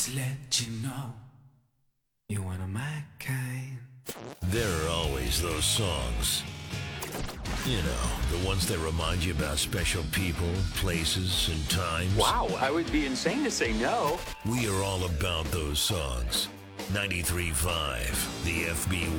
to let you know you're one of my kind. There are always those songs. You know, the ones that remind you about special people, places, and times. Wow, I would be insane to say no. We are all about those songs. 93.5, the FB